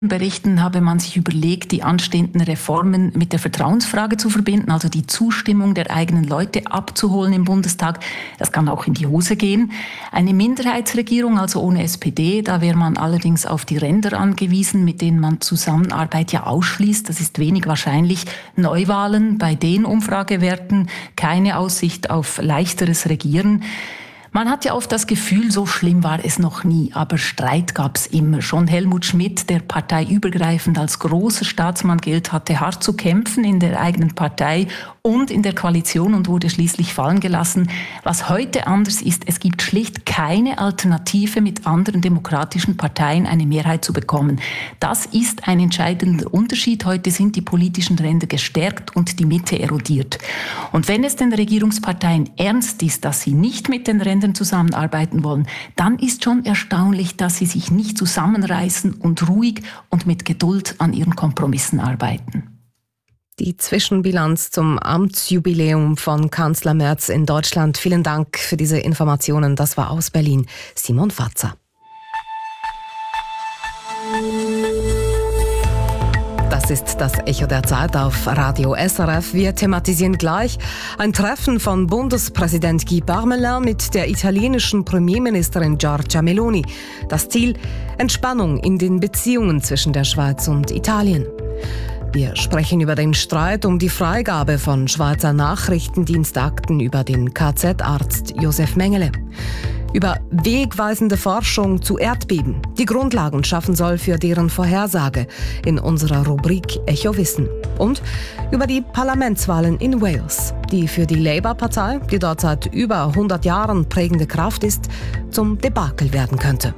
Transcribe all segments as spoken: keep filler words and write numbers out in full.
Berichten habe man sich überlegt, die anstehenden Reformen mit der Vertrauensfrage zu verbinden, also die Zustimmung der eigenen Leute abzuholen im Bundestag. Das kann auch in die Hose gehen. Eine Minderheitsregierung, also ohne S P D, da wäre man allerdings auf die Ränder angewiesen, mit denen man Zusammenarbeit ja ausschließt. Das ist wenig wahrscheinlich. Neuwahlen bei den Umfragewerten, keine Aussicht auf leichteres Regieren. Man hat ja oft das Gefühl, so schlimm war es noch nie, aber Streit gab es immer. Schon Helmut Schmidt, der parteiübergreifend als großer Staatsmann gilt, hatte hart zu kämpfen in der eigenen Partei und in der Koalition und wurde schließlich fallen gelassen. Was heute anders ist, es gibt schlicht keine Alternative, mit anderen demokratischen Parteien eine Mehrheit zu bekommen. Das ist ein entscheidender Unterschied. Heute sind die politischen Ränder gestärkt und die Mitte erodiert. Und wenn es den Regierungsparteien ernst ist, dass sie nicht mit den Rändern zusammenarbeiten wollen, dann ist schon erstaunlich, dass sie sich nicht zusammenreißen und ruhig und mit Geduld an ihren Kompromissen arbeiten. Die Zwischenbilanz zum Amtsjubiläum von Kanzler Merz in Deutschland. Vielen Dank für diese Informationen. Das war aus Berlin Simon Fatzer. Das ist das Echo der Zeit auf Radio S R F. Wir thematisieren gleich ein Treffen von Bundespräsident Guy Parmelin mit der italienischen Premierministerin Giorgia Meloni. Das Ziel: Entspannung in den Beziehungen zwischen der Schweiz und Italien. Wir sprechen über den Streit um die Freigabe von Schweizer Nachrichtendienstakten über den K Z-Arzt Josef Mengele. Über wegweisende Forschung zu Erdbeben, die Grundlagen schaffen soll für deren Vorhersage in unserer Rubrik Echo Wissen. Und über die Parlamentswahlen in Wales, die für die Labour-Partei, die dort seit über hundert Jahren prägende Kraft ist, zum Debakel werden könnte.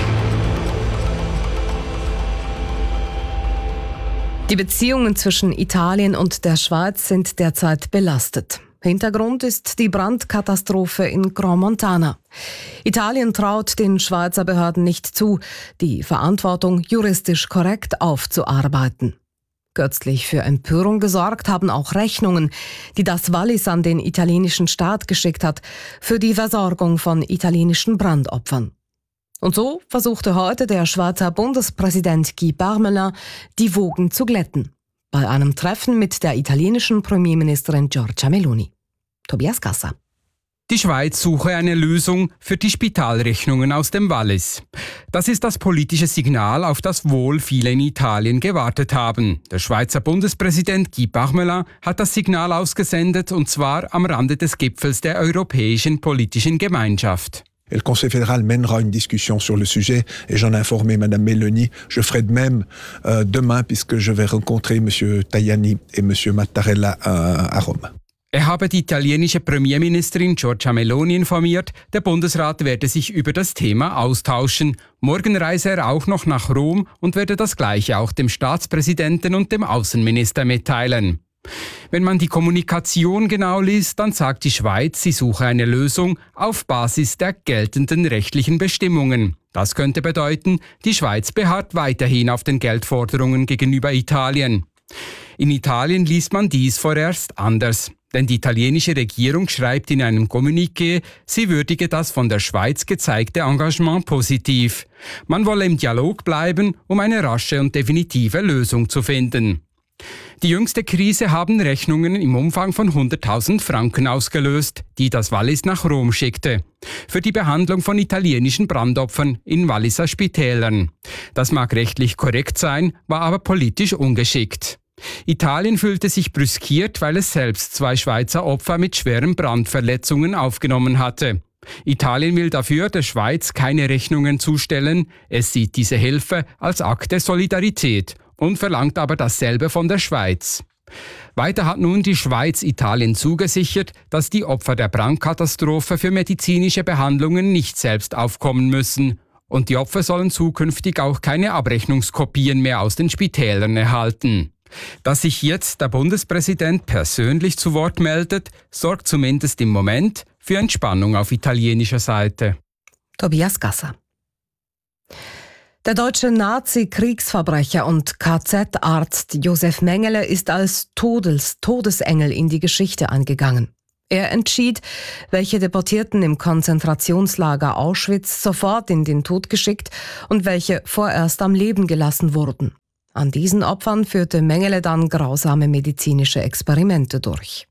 Die Beziehungen zwischen Italien und der Schweiz sind derzeit belastet. Hintergrund ist die Brandkatastrophe in Grand Montana. Italien traut den Schweizer Behörden nicht zu, die Verantwortung juristisch korrekt aufzuarbeiten. Kürzlich für Empörung gesorgt haben auch Rechnungen, die das Wallis an den italienischen Staat geschickt hat, für die Versorgung von italienischen Brandopfern. Und so versuchte heute der Schweizer Bundespräsident Guy Parmelin, die Wogen zu glätten. Bei einem Treffen mit der italienischen Premierministerin Giorgia Meloni. Tobias Gasser. Die Schweiz suche eine Lösung für die Spitalrechnungen aus dem Wallis. Das ist das politische Signal, auf das wohl viele in Italien gewartet haben. Der Schweizer Bundespräsident Guy Parmelin hat das Signal ausgesendet, und zwar am Rande des Gipfels der Europäischen Politischen Gemeinschaft. Et le Conseil fédéral mènera une discussion sur le sujet et j'en ai informé Madame Meloni. Je ferai de même euh, demain puisque je vais rencontrer Monsieur Tajani et Monsieur Mattarella euh, à Rome. Er habe die italienische Premierministerin Giorgia Meloni informiert, der Bundesrat werde sich über das Thema austauschen. Morgen reise er auch noch nach Rom und werde das Gleiche auch dem Staatspräsidenten und dem Außenminister mitteilen. Wenn man die Kommunikation genau liest, dann sagt die Schweiz, sie suche eine Lösung auf Basis der geltenden rechtlichen Bestimmungen. Das könnte bedeuten, die Schweiz beharrt weiterhin auf den Geldforderungen gegenüber Italien. In Italien liest man dies vorerst anders, denn die italienische Regierung schreibt in einem Kommuniqué, sie würdige das von der Schweiz gezeigte Engagement positiv. Man wolle im Dialog bleiben, um eine rasche und definitive Lösung zu finden. Die jüngste Krise haben Rechnungen im Umfang von hunderttausend Franken ausgelöst, die das Wallis nach Rom schickte, für die Behandlung von italienischen Brandopfern in Walliser Spitälern. Das mag rechtlich korrekt sein, war aber politisch ungeschickt. Italien fühlte sich brüskiert, weil es selbst zwei Schweizer Opfer mit schweren Brandverletzungen aufgenommen hatte. Italien will dafür der Schweiz keine Rechnungen zustellen, es sieht diese Hilfe als Akt der Solidarität und verlangt aber dasselbe von der Schweiz. Weiter hat nun die Schweiz Italien zugesichert, dass die Opfer der Brandkatastrophe für medizinische Behandlungen nicht selbst aufkommen müssen. Und die Opfer sollen zukünftig auch keine Abrechnungskopien mehr aus den Spitälern erhalten. Dass sich jetzt der Bundespräsident persönlich zu Wort meldet, sorgt zumindest im Moment für Entspannung auf italienischer Seite. Tobias Gasser. Der deutsche Nazi-Kriegsverbrecher und K Z-Arzt Josef Mengele ist als Todes Todesengel in die Geschichte eingegangen. Er entschied, welche Deportierten im Konzentrationslager Auschwitz sofort in den Tod geschickt und welche vorerst am Leben gelassen wurden. An diesen Opfern führte Mengele dann grausame medizinische Experimente durch.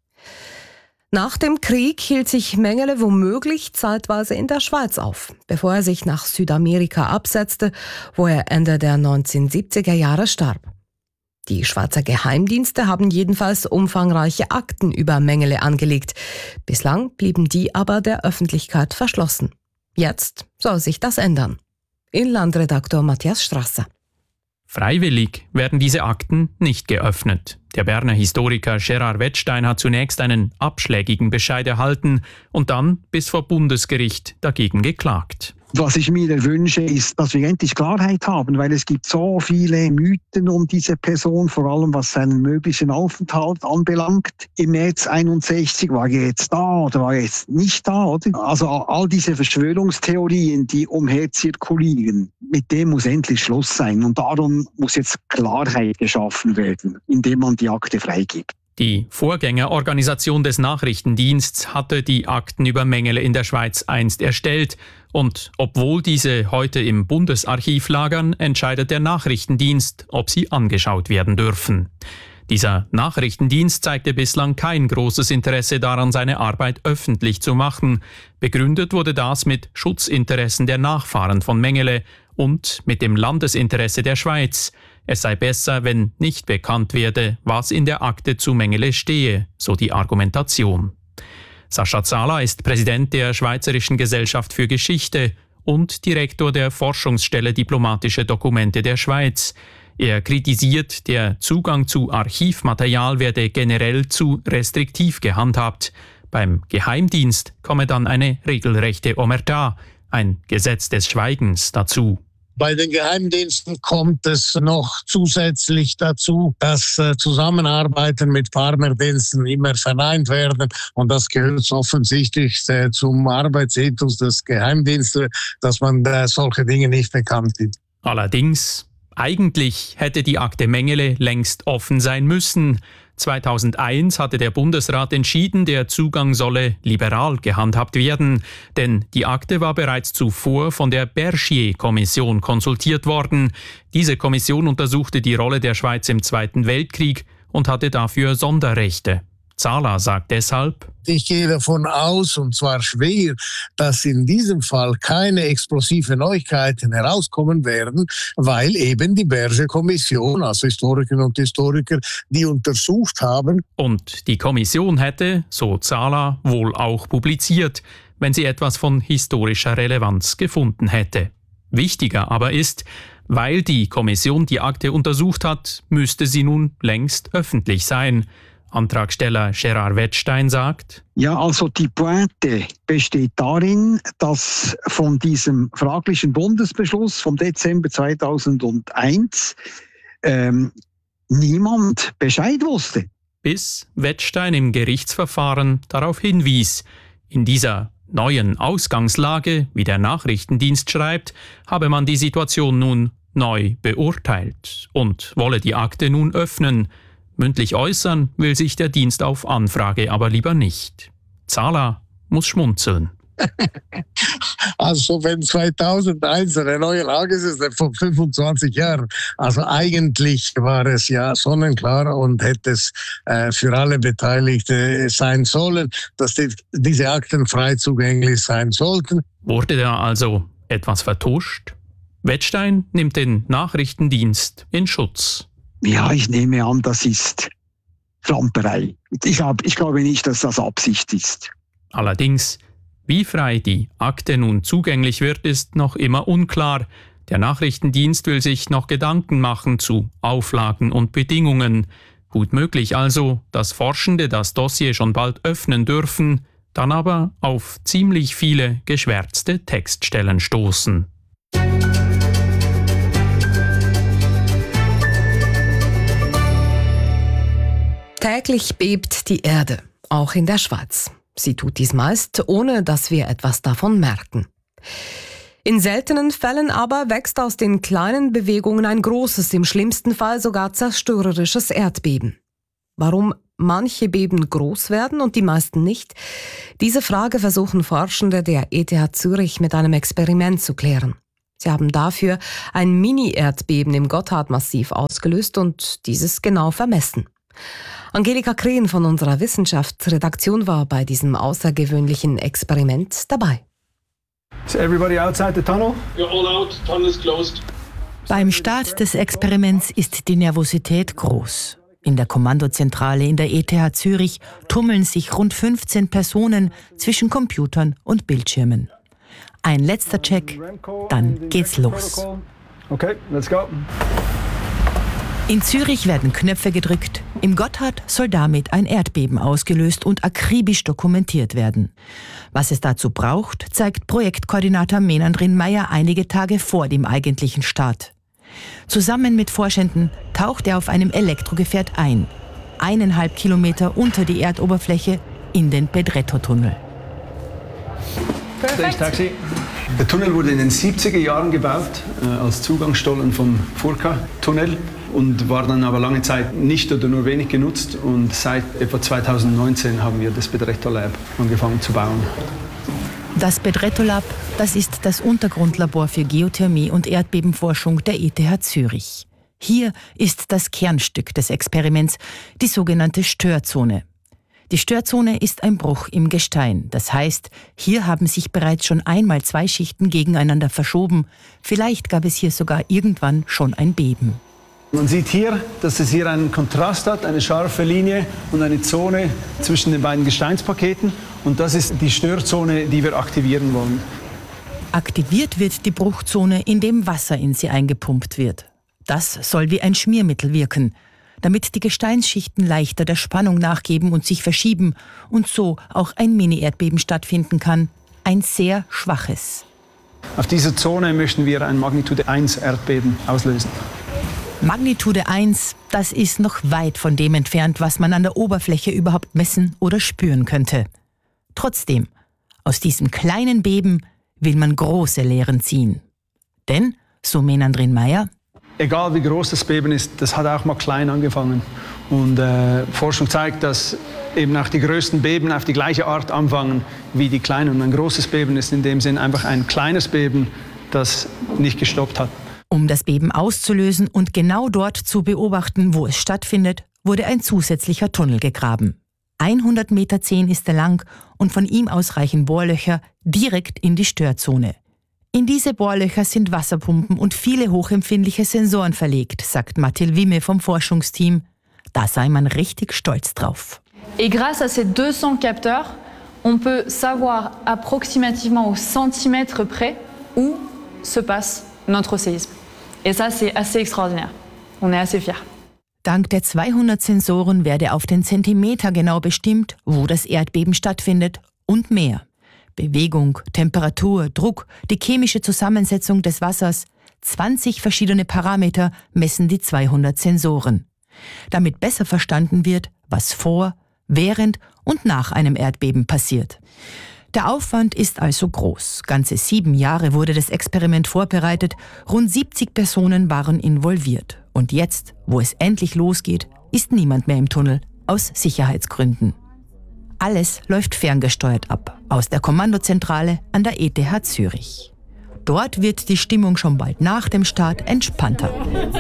Nach dem Krieg hielt sich Mengele womöglich zeitweise in der Schweiz auf, bevor er sich nach Südamerika absetzte, wo er Ende der neunzehnhundertsiebziger Jahre starb. Die Schweizer Geheimdienste haben jedenfalls umfangreiche Akten über Mengele angelegt. Bislang blieben die aber der Öffentlichkeit verschlossen. Jetzt soll sich das ändern. Inlandredaktor Matthias Strasser. Freiwillig werden diese Akten nicht geöffnet. Der Berner Historiker Gerard Wettstein hat zunächst einen abschlägigen Bescheid erhalten und dann bis vor Bundesgericht dagegen geklagt. Was ich mir wünsche, ist, dass wir endlich Klarheit haben, weil es gibt so viele Mythen um diese Person, vor allem was seinen möglichen Aufenthalt anbelangt. Im März einundsechzig war er jetzt da oder war er jetzt nicht da, oder? Also all diese Verschwörungstheorien, die umherzirkulieren, mit dem muss endlich Schluss sein. Und darum muss jetzt Klarheit geschaffen werden, indem man die Akte freigibt. Die Vorgängerorganisation des Nachrichtendiensts hatte die Akten über Mengele in der Schweiz einst erstellt. Und obwohl diese heute im Bundesarchiv lagern, entscheidet der Nachrichtendienst, ob sie angeschaut werden dürfen. Dieser Nachrichtendienst zeigte bislang kein großes Interesse daran, seine Arbeit öffentlich zu machen. Begründet wurde das mit Schutzinteressen der Nachfahren von Mengele und mit dem Landesinteresse der Schweiz. Es sei besser, wenn nicht bekannt werde, was in der Akte zu Mengele stehe, so die Argumentation. Sascha Zala ist Präsident der Schweizerischen Gesellschaft für Geschichte und Direktor der Forschungsstelle Diplomatische Dokumente der Schweiz. Er kritisiert, der Zugang zu Archivmaterial werde generell zu restriktiv gehandhabt. Beim Geheimdienst komme dann eine regelrechte Omerta, ein Gesetz des Schweigens, dazu. Bei den Geheimdiensten kommt es noch zusätzlich dazu, dass äh, Zusammenarbeiten mit Partnerdiensten immer verneint werden. Und das gehört offensichtlich äh, zum Arbeitsethos des Geheimdienstes, dass man äh, solche Dinge nicht bekannt gibt. Allerdings, eigentlich hätte die Akte Mengele längst offen sein müssen. zweitausendeins hatte der Bundesrat entschieden, der Zugang solle liberal gehandhabt werden, denn die Akte war bereits zuvor von der Bergier-Kommission konsultiert worden. Diese Kommission untersuchte die Rolle der Schweiz im Zweiten Weltkrieg und hatte dafür Sonderrechte. Zala sagt deshalb: Ich gehe davon aus, und zwar schwer, dass in diesem Fall keine explosiven Neuigkeiten herauskommen werden, weil eben die Bergier-Kommission, also Historikerinnen und Historiker, die untersucht haben. Und die Kommission hätte, so Zala, wohl auch publiziert, wenn sie etwas von historischer Relevanz gefunden hätte. Wichtiger aber ist, weil die Kommission die Akte untersucht hat, müsste sie nun längst öffentlich sein. Antragsteller Gerard Wettstein sagt: Ja, also die Pointe besteht darin, dass von diesem fraglichen Bundesbeschluss vom Dezember zweitausendeins ähm, niemand Bescheid wusste. Bis Wettstein im Gerichtsverfahren darauf hinwies. In dieser neuen Ausgangslage, wie der Nachrichtendienst schreibt, habe man die Situation nun neu beurteilt und wolle die Akte nun öffnen. Mündlich äußern will sich der Dienst auf Anfrage aber lieber nicht. Zala muss schmunzeln. Also wenn zweitausendeins eine neue Lage ist, ist das vor fünfundzwanzig Jahren. Also eigentlich war es ja sonnenklar und hätte es äh, für alle Beteiligten sein sollen, dass die, diese Akten frei zugänglich sein sollten. Wurde da also etwas vertuscht? Wettstein nimmt den Nachrichtendienst in Schutz. Ja, ich nehme an, das ist Flamperei. Ich, hab, ich glaube nicht, dass das Absicht ist. Allerdings, wie frei die Akte nun zugänglich wird, ist noch immer unklar. Der Nachrichtendienst will sich noch Gedanken machen zu Auflagen und Bedingungen. Gut möglich also, dass Forschende das Dossier schon bald öffnen dürfen, dann aber auf ziemlich viele geschwärzte Textstellen stoßen. Täglich bebt die Erde, auch in der Schweiz. Sie tut dies meist, ohne dass wir etwas davon merken. In seltenen Fällen aber wächst aus den kleinen Bewegungen ein großes, im schlimmsten Fall sogar zerstörerisches Erdbeben. Warum manche Beben groß werden und die meisten nicht? Diese Frage versuchen Forschende der E T H Zürich mit einem Experiment zu klären. Sie haben dafür ein Mini-Erdbeben im Gotthardmassiv ausgelöst und dieses genau vermessen. Angelika Krehn von unserer Wissenschaftsredaktion war bei diesem außergewöhnlichen Experiment dabei. Is everybody outside the tunnel? You're all out. Tunnel is closed. Beim Start des Experiments ist die Nervosität groß. In der Kommandozentrale in der E T H Zürich tummeln sich rund fünfzehn Personen zwischen Computern und Bildschirmen. Ein letzter Check, dann geht's los. Okay, let's go. In Zürich werden Knöpfe gedrückt. Im Gotthard soll damit ein Erdbeben ausgelöst und akribisch dokumentiert werden. Was es dazu braucht, zeigt Projektkoordinator Menandrin Meyer einige Tage vor dem eigentlichen Start. Zusammen mit Forschenden taucht er auf einem Elektrogefährt ein. Eineinhalb Kilometer unter die Erdoberfläche in den Pedretto-Tunnel. Taxi. Der Tunnel wurde in den siebziger Jahren gebaut, äh, als Zugangsstollen vom Furka-Tunnel und war dann aber lange Zeit nicht oder nur wenig genutzt. Und seit etwa zweitausendneunzehn haben wir das Pedretto Lab angefangen zu bauen. Das Pedretto Lab, das ist das Untergrundlabor für Geothermie und Erdbebenforschung der E T H Zürich. Hier ist das Kernstück des Experiments, die sogenannte Störzone. Die Störzone ist ein Bruch im Gestein. Das heißt, hier haben sich bereits schon einmal zwei Schichten gegeneinander verschoben. Vielleicht gab es hier sogar irgendwann schon ein Beben. Man sieht hier, dass es hier einen Kontrast hat, eine scharfe Linie und eine Zone zwischen den beiden Gesteinspaketen. Und das ist die Störzone, die wir aktivieren wollen. Aktiviert wird die Bruchzone, indem Wasser in sie eingepumpt wird. Das soll wie ein Schmiermittel wirken, damit die Gesteinsschichten leichter der Spannung nachgeben und sich verschieben und so auch ein Mini-Erdbeben stattfinden kann. Ein sehr schwaches. Auf dieser Zone möchten wir ein Magnitude eins Erdbeben auslösen. Magnitude eins, das ist noch weit von dem entfernt, was man an der Oberfläche überhaupt messen oder spüren könnte. Trotzdem, aus diesem kleinen Beben will man große Lehren ziehen. Denn, so Menandrin Meyer, egal wie groß das Beben ist, das hat auch mal klein angefangen. Und äh, Forschung zeigt, dass eben auch die größten Beben auf die gleiche Art anfangen wie die kleinen. Und ein großes Beben ist in dem Sinn einfach ein kleines Beben, das nicht gestoppt hat. Um das Beben auszulösen und genau dort zu beobachten, wo es stattfindet, wurde ein zusätzlicher Tunnel gegraben. hundert Meter zehn ist er lang und von ihm aus reichen Bohrlöcher direkt in die Störzone. In diese Bohrlöcher sind Wasserpumpen und viele hochempfindliche Sensoren verlegt, sagt Mathilde Wimme vom Forschungsteam. Da sei man richtig stolz drauf. Et grâce à ces deux cents capteurs, on peut savoir approximativement au centimètre près où se passe notre séisme. Et ça, c'est assez extraordinaire. On est assez fiers. Dank der zweihundert Sensoren werde auf den Zentimeter genau bestimmt, wo das Erdbeben stattfindet und mehr. Bewegung, Temperatur, Druck, die chemische Zusammensetzung des Wassers, zwanzig verschiedene Parameter messen die zweihundert Sensoren. Damit besser verstanden wird, was vor, während und nach einem Erdbeben passiert. Der Aufwand ist also groß. Ganze sieben Jahre wurde das Experiment vorbereitet, rund siebzig Personen waren involviert. Und jetzt, wo es endlich losgeht, ist niemand mehr im Tunnel, aus Sicherheitsgründen. Alles läuft ferngesteuert ab, aus der Kommandozentrale an der E T H Zürich. Dort wird die Stimmung schon bald nach dem Start entspannter.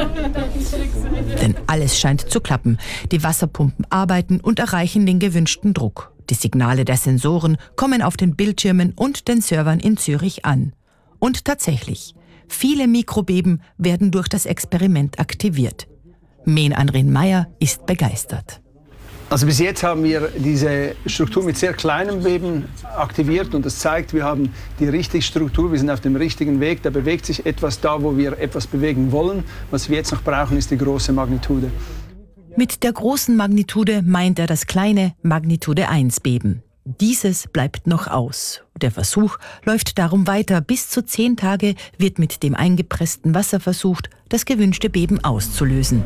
Denn alles scheint zu klappen. Die Wasserpumpen arbeiten und erreichen den gewünschten Druck. Die Signale der Sensoren kommen auf den Bildschirmen und den Servern in Zürich an. Und tatsächlich, viele Mikrobeben werden durch das Experiment aktiviert. Menandrin Meyer ist begeistert. Also bis jetzt haben wir diese Struktur mit sehr kleinen Beben aktiviert und das zeigt, wir haben die richtige Struktur, wir sind auf dem richtigen Weg, da bewegt sich etwas da, wo wir etwas bewegen wollen. Was wir jetzt noch brauchen, ist die große Magnitude. Mit der großen Magnitude meint er das kleine Magnitude eins Beben. Dieses bleibt noch aus. Der Versuch läuft darum weiter. Bis zu zehn Tage wird mit dem eingepressten Wasser versucht, das gewünschte Beben auszulösen.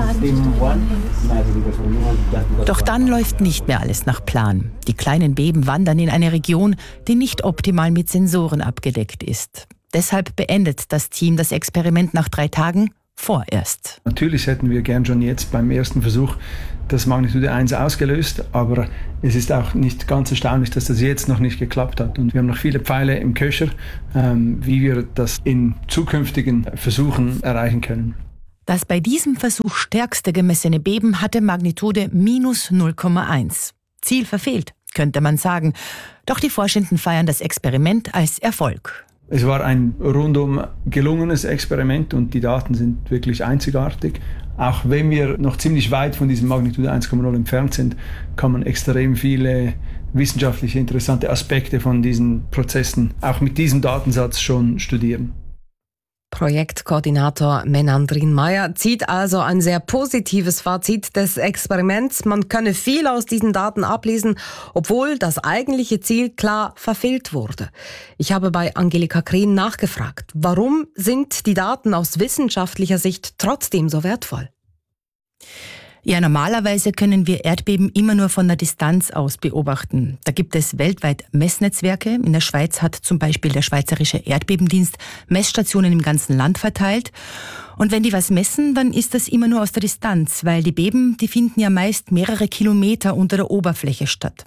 Doch dann läuft nicht mehr alles nach Plan. Die kleinen Beben wandern in eine Region, die nicht optimal mit Sensoren abgedeckt ist. Deshalb beendet das Team das Experiment nach drei Tagen vorerst. Natürlich hätten wir gern schon jetzt beim ersten Versuch das Magnitude eins ausgelöst, aber es ist auch nicht ganz erstaunlich, dass das jetzt noch nicht geklappt hat. Und wir haben noch viele Pfeile im Köcher, ähm, wie wir das in zukünftigen Versuchen erreichen können. Das bei diesem Versuch stärkste gemessene Beben hatte Magnitude minus null Komma eins. Ziel verfehlt, könnte man sagen. Doch die Forschenden feiern das Experiment als Erfolg. Es war ein rundum gelungenes Experiment und die Daten sind wirklich einzigartig. Auch wenn wir noch ziemlich weit von diesem Magnitude eins Komma null entfernt sind, kann man extrem viele wissenschaftliche interessante Aspekte von diesen Prozessen auch mit diesem Datensatz schon studieren. Projektkoordinator Menandrin Meyer zieht also ein sehr positives Fazit des Experiments. Man könne viel aus diesen Daten ablesen, obwohl das eigentliche Ziel klar verfehlt wurde. Ich habe bei Angelika Krehn nachgefragt, warum sind die Daten aus wissenschaftlicher Sicht trotzdem so wertvoll? Ja, normalerweise können wir Erdbeben immer nur von der Distanz aus beobachten. Da gibt es weltweit Messnetzwerke. In der Schweiz hat zum Beispiel der Schweizerische Erdbebendienst Messstationen im ganzen Land verteilt. Und wenn die was messen, dann ist das immer nur aus der Distanz, weil die Beben, die finden ja meist mehrere Kilometer unter der Oberfläche statt.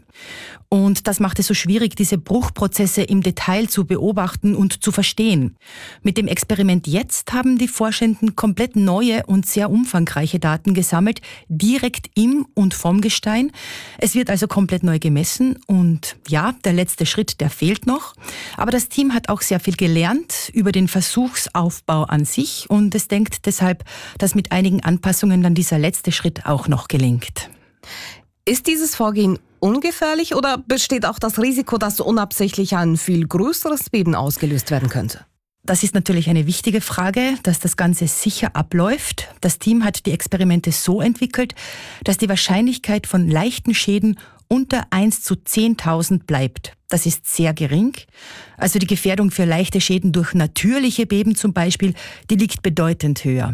Und das macht es so schwierig, diese Bruchprozesse im Detail zu beobachten und zu verstehen. Mit dem Experiment jetzt haben die Forschenden komplett neue und sehr umfangreiche Daten gesammelt, direkt im und vom Gestein. Es wird also komplett neu gemessen und ja, der letzte Schritt, der fehlt noch. Aber das Team hat auch sehr viel gelernt über den Versuchsaufbau an sich und es denkt deshalb, dass mit einigen Anpassungen dann dieser letzte Schritt auch noch gelingt. Ist dieses Vorgehen ungefährlich oder besteht auch das Risiko, dass unabsichtlich ein viel größeres Beben ausgelöst werden könnte? Das ist natürlich eine wichtige Frage, dass das Ganze sicher abläuft. Das Team hat die Experimente so entwickelt, dass die Wahrscheinlichkeit von leichten Schäden unter eins zu zehntausend bleibt. Das ist sehr gering. Also die Gefährdung für leichte Schäden durch natürliche Beben zum Beispiel, die liegt bedeutend höher.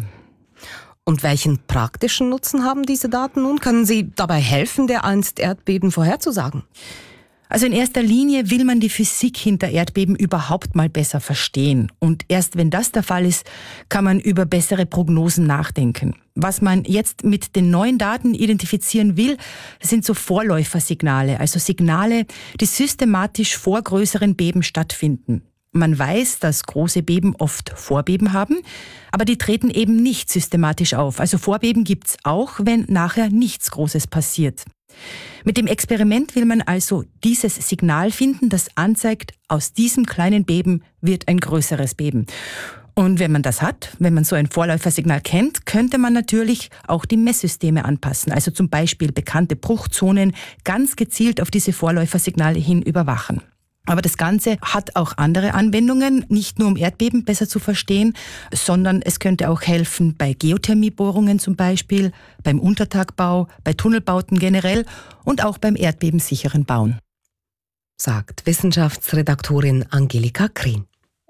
Und welchen praktischen Nutzen haben diese Daten nun? Können sie dabei helfen, dereinst Erdbeben vorherzusagen? Also in erster Linie will man die Physik hinter Erdbeben überhaupt mal besser verstehen. Und erst wenn das der Fall ist, kann man über bessere Prognosen nachdenken. Was man jetzt mit den neuen Daten identifizieren will, das sind so Vorläufersignale, also Signale, die systematisch vor größeren Beben stattfinden. Man weiß, dass große Beben oft Vorbeben haben, aber die treten eben nicht systematisch auf. Also Vorbeben gibt's auch, wenn nachher nichts Großes passiert. Mit dem Experiment will man also dieses Signal finden, das anzeigt, aus diesem kleinen Beben wird ein größeres Beben. Und wenn man das hat, wenn man so ein Vorläufersignal kennt, könnte man natürlich auch die Messsysteme anpassen. Also zum Beispiel bekannte Bruchzonen ganz gezielt auf diese Vorläufersignale hin überwachen. Aber das Ganze hat auch andere Anwendungen, nicht nur um Erdbeben besser zu verstehen, sondern es könnte auch helfen bei Geothermiebohrungen zum Beispiel, beim Untertagbau, bei Tunnelbauten generell und auch beim erdbebensicheren Bauen. Sagt Wissenschaftsredaktorin Angelika Krehn.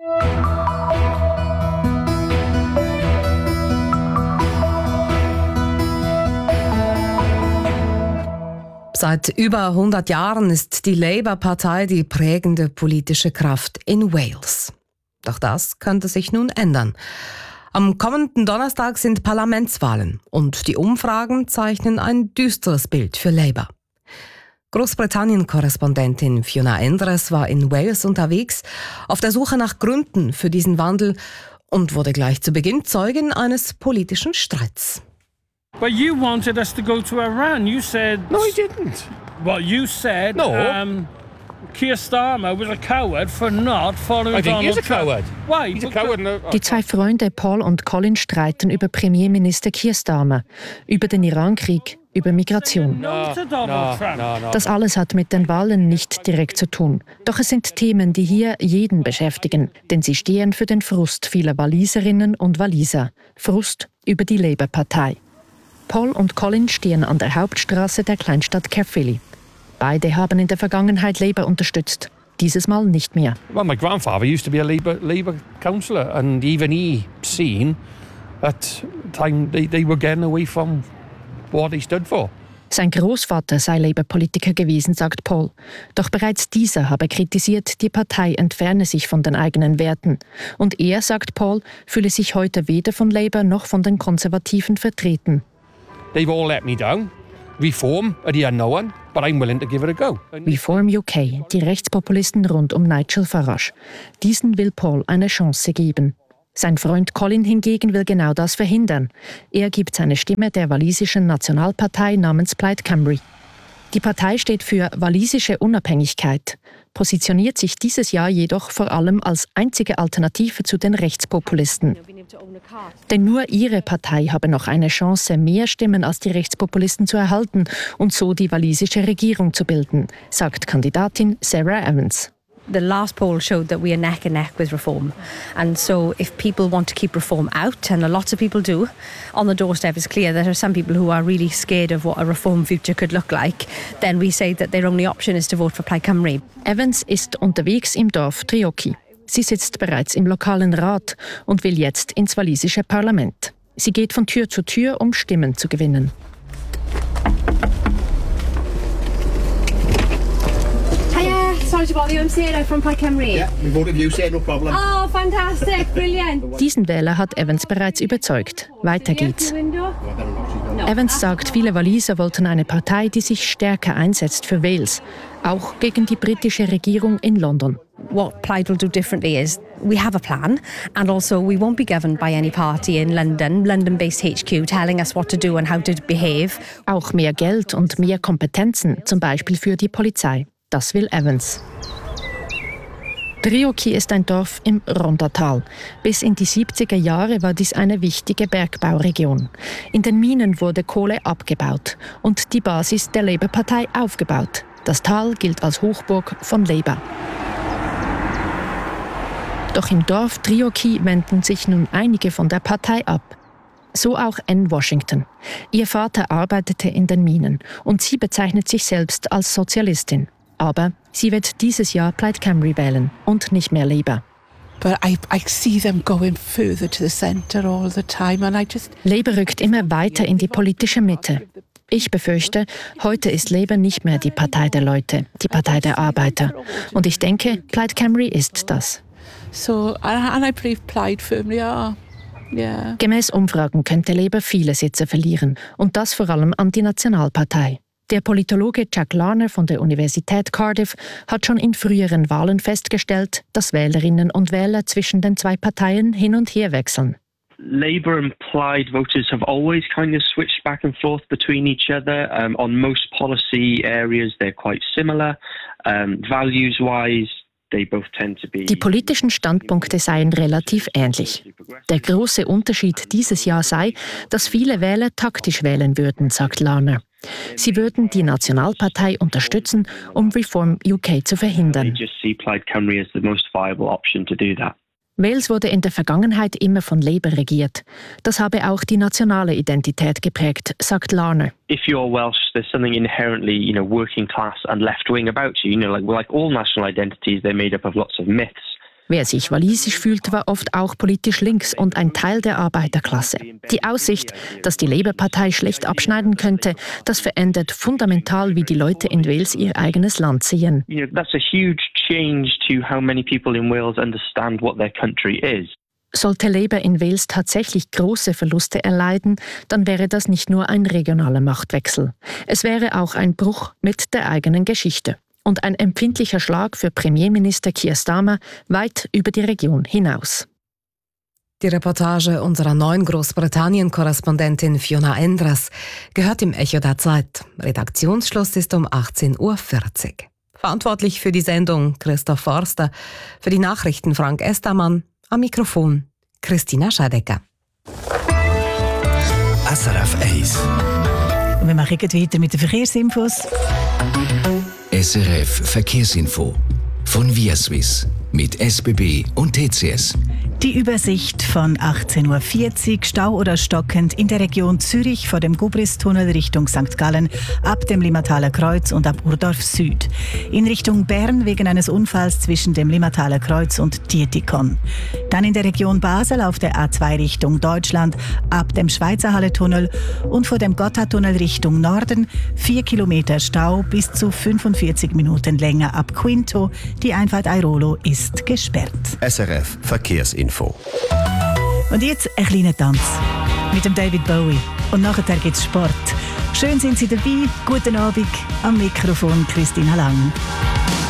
Seit über hundert Jahren ist die Labour-Partei die prägende politische Kraft in Wales. Doch das könnte sich nun ändern. Am kommenden Donnerstag sind Parlamentswahlen und die Umfragen zeichnen ein düsteres Bild für Labour. Großbritannien-Korrespondentin Fiona Endres war in Wales unterwegs, auf der Suche nach Gründen für diesen Wandel und wurde gleich zu Beginn Zeugin eines politischen Streits. But you wanted us to go to Iran. You said... No, I didn't. Well, you said... No. Um, Keir Starmer was a coward for not following I think Donald he's a coward. Trump. Why? He's a coward. No. Die zwei Freunde Paul und Colin streiten über Premierminister Keir Starmer, über den Irankrieg, über Migration. No, no, no, no. Das alles hat mit den Wahlen nicht direkt zu tun. Doch es sind Themen, die hier jeden beschäftigen, denn sie stehen für den Frust vieler Waliserinnen und Waliser. Frust über die Labour-Partei. Paul und Colin stehen an der Hauptstraße der Kleinstadt Caerphilly. Beide haben in der Vergangenheit Labour unterstützt. Dieses Mal nicht mehr. Well, my grandfather used to be a Labour Labour councillor, and even he seen at time they, they were getting away from what he stood for. Sein Großvater sei Labour-Politiker gewesen, sagt Paul. Doch bereits dieser habe kritisiert, die Partei entferne sich von den eigenen Werten. Und er, sagt Paul, fühle sich heute weder von Labour noch von den Konservativen vertreten. They've all let me down. Reform, are the unknown, but I'm willing to give it a go. Reform U K, die Rechtspopulisten rund um Nigel Farage. Diesen will Paul eine Chance geben. Sein Freund Colin hingegen will genau das verhindern. Er gibt seine Stimme der walisischen Nationalpartei namens Plaid Cymru. Die Partei steht für walisische Unabhängigkeit, positioniert sich dieses Jahr jedoch vor allem als einzige Alternative zu den Rechtspopulisten. Denn nur ihre Partei habe noch eine Chance, mehr Stimmen als die Rechtspopulisten zu erhalten und so die walisische Regierung zu bilden, sagt Kandidatin Sarah Evans. The last poll showed that we are neck and neck with reform. And so if people want to keep reform out, and a lot of people do, on the doorstep it's clear there are some people who are really scared of what a reform future could look like, then we say that their only option is to vote for Plaid Cymru. Evans ist unterwegs im Dorf Treorchy. Sie sitzt bereits im lokalen Rat und will jetzt ins walisische Parlament. Sie geht von Tür zu Tür, um Stimmen zu gewinnen. Sorry to bother you, I'm Sarah from Plaid Cymru. Yeah, we voted you, Sarah, no problem. Oh, fantastic, brilliant. Diesen Wähler hat Evans bereits überzeugt. Weiter geht's. Evans sagt, viele Waliser wollten eine Partei, die sich stärker einsetzt für Wales, auch gegen die britische Regierung in London. What Plaid will do differently is we have a plan, and also we won't be governed by any party in London, London-based H Q, telling us what to do and how to behave. Auch mehr Geld und mehr Kompetenzen, zum Beispiel für die Polizei. Das will Evans. Treorchy ist ein Dorf im Rhonddatal. Bis in die siebziger Jahre war dies eine wichtige Bergbauregion. In den Minen wurde Kohle abgebaut und die Basis der Labour-Partei aufgebaut. Das Tal gilt als Hochburg von Labour. Doch im Dorf Treorchy wenden sich nun einige von der Partei ab. So auch Anne Washington. Ihr Vater arbeitete in den Minen und sie bezeichnet sich selbst als Sozialistin. Aber sie wird dieses Jahr Plaid Cymru wählen und nicht mehr Labour. But I, I see them going further to the centre all the time and I just... Labour rückt immer weiter in die politische Mitte. Ich befürchte, heute ist Labour nicht mehr die Partei der Leute, die Partei der Arbeiter. Und ich denke, Plaid Cymru ist das. So, and I believe Plaid firmly are. Yeah. Gemäß Umfragen könnte Labour viele Sitze verlieren und das vor allem an die Nationalpartei. Der Politologe Jack Larner von der Universität Cardiff hat schon in früheren Wahlen festgestellt, dass Wählerinnen und Wähler zwischen den zwei Parteien hin und her wechseln. Labour and Plaid voters have always kind of switched back and forth between each other. Um, on most policy areas they're quite similar. Um, values-wise, die politischen Standpunkte seien relativ ähnlich. Der große Unterschied dieses Jahr sei, dass viele Wähler taktisch wählen würden, sagt Larner. Sie würden die Nationalpartei unterstützen, um Reform U K zu verhindern. Wales wurde in der Vergangenheit immer von Labour regiert. Das habe auch die nationale Identität geprägt, sagt Larner. If you're Welsh, there's something inherently, you know, working class and left wing about you. You know, like like all national identities, they're made up of lots of myths. Wer sich walisisch fühlt, war oft auch politisch links und ein Teil der Arbeiterklasse. Die Aussicht, dass die Labour-Partei schlecht abschneiden könnte, das verändert fundamental, wie die Leute in Wales ihr eigenes Land sehen. You know, that's a huge change to how many people in Wales understand what their country is. Sollte Labour in Wales tatsächlich große Verluste erleiden, dann wäre das nicht nur ein regionaler Machtwechsel. Es wäre auch ein Bruch mit der eigenen Geschichte. Und ein empfindlicher Schlag für Premierminister Keir Starmer weit über die Region hinaus. Die Reportage unserer neuen Großbritannien-Korrespondentin Fiona Endres gehört im Echo der Zeit. Redaktionsschluss ist um achtzehn Uhr vierzig. Verantwortlich für die Sendung Christoph Forster, für die Nachrichten Frank Estermann, am Mikrofon Christina Scheidecker. S R F eins. Wir machen weiter mit den Verkehrsinfos. S R F Verkehrsinfo von ViaSwiss mit S B B und T C S. Die Übersicht von achtzehn Uhr vierzig, Stau oder stockend in der Region Zürich vor dem Gubristunnel Richtung Sankt Gallen, ab dem Limmertaler Kreuz und ab Urdorf Süd. In Richtung Bern wegen eines Unfalls zwischen dem Limmertaler Kreuz und Dietikon. Dann Dann in der Region Basel auf der A zwei Richtung Deutschland ab dem Schweizer Halletunnel und vor dem Gotthardtunnel Richtung Norden vier Kilometer Stau bis zu fünfundvierzig Minuten länger ab Quinto. Die Einfahrt Airolo ist gesperrt. S R F Verkehrsinfo. Und jetzt ein kleiner Tanz mit dem David Bowie. Und nachher gibt's Sport. Schön sind Sie dabei. Guten Abend. Am Mikrofon Christina Lang.